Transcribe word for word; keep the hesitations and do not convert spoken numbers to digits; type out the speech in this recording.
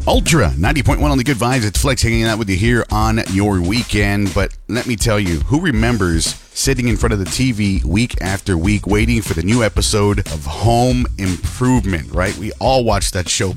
Ultra ninety point one on the Good Vibes. It's Flex hanging out with you here on your weekend. But let me tell you, who remembers sitting in front of the T V week after week waiting for the new episode of Home Improvement, right? We all watched that show